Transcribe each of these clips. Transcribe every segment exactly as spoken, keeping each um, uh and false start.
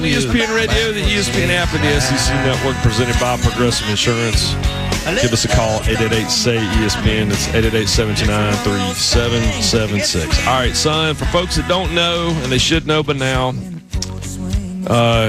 on E S P N Radio, the E S P N app, and the S E C Network, presented by Progressive Insurance. Give us a call, eight eight eight, S A Y, E S P N. That's eight eight eight, seven two nine, three seven seven six. All right, son, for folks that don't know, and they should know by now, uh,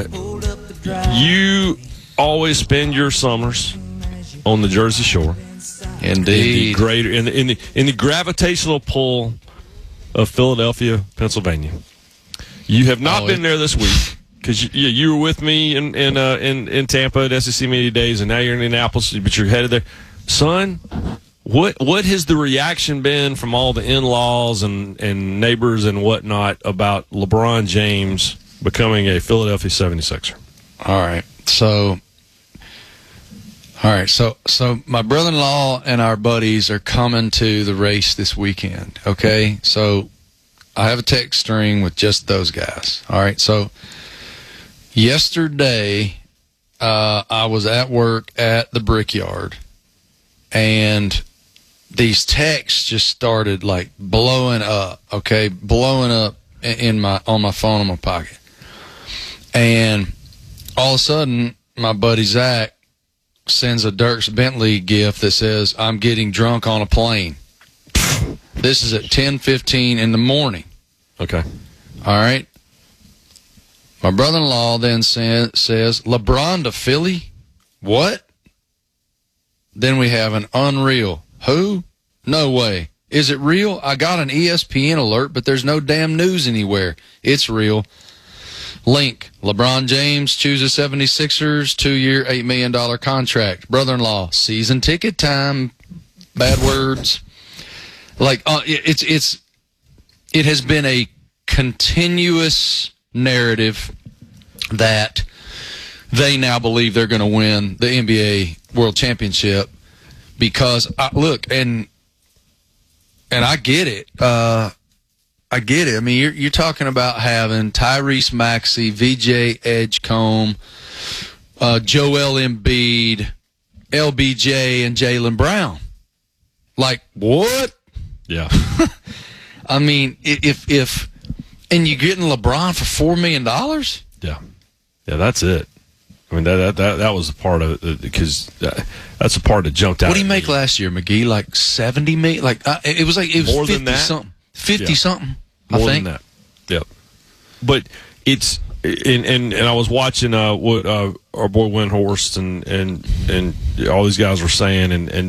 you always spend your summers on the Jersey Shore. Indeed. In the, greater, in the, in the, in the gravitational pull of Philadelphia, Pennsylvania. You have not oh, been there this week because you, you were with me in in, uh, in in Tampa at S E C Media Days, and now you're in Indianapolis, but you're headed there. Son, what what has the reaction been from all the in-laws and, and neighbors and whatnot about LeBron James becoming a Philadelphia seventy-sixer? All right. So, all right. So, so my brother-in-law and our buddies are coming to the race this weekend. Okay. So I have a text string with just those guys. All right. So yesterday, uh, I was at work at the Brickyard, and these texts just started like blowing up. Okay. Blowing up in my, on my phone in my pocket. And all of a sudden, my buddy Zach sends a Dierks Bentley gift that says, "I'm getting drunk on a plane." This is at ten fifteen in the morning. Okay. All right. My brother-in-law then say, says, "LeBron to Philly? What?" Then we have an unreal. Who? No way. Is it real? I got an E S P N alert, but there's no damn news anywhere. It's real. Link, LeBron James chooses seventy-sixers, two-year, eight million dollars contract. Brother-in-law, season ticket time. Bad words. Like, uh, it's, it's, it has been a continuous narrative that they now believe they're going to win the N B A World Championship because, I, look, and, and I get it. Uh, I get it. I mean, you're, you're talking about having Tyrese Maxey, V J Edgecombe, uh, Joel Embiid, L B J, and Jaylen Brown. Like, what? Yeah. I mean, if, if, and you're getting LeBron for four million dollars? Yeah. Yeah, that's it. I mean, that that that, that was a part of it because that's a part that jumped out. What did he make me. last year, McGee? Like seventy million? Like, uh, it was like, it was more fifty than that? something. fifty yeah. something. More I think. than that. Yep. But it's, and, and, and I was watching uh, what uh, our boy Windhorst and, and, and all these guys were saying, and, and